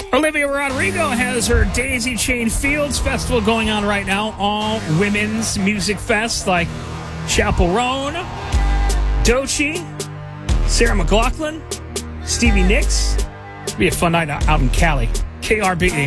Olivia Rodrigo has her Daisy Chain Fields Festival going on right now. All women's music fest like Chaperone, Doechii, Sarah McLachlan, Stevie Nicks. It'll be a fun night out in Cali. KRBE.